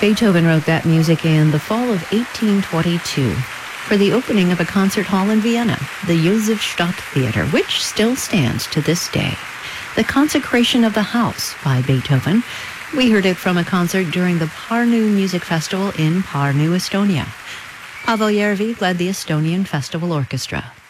Beethoven wrote that music in the fall of 1822 for the opening of a concert hall in Vienna, the Josefstadt Theater, which still stands to this day. The Consecration of the House by Beethoven. We heard it from a concert during the Pärnu Music Festival in Pärnu, Estonia. Pavel Järvi led the Estonian Festival Orchestra.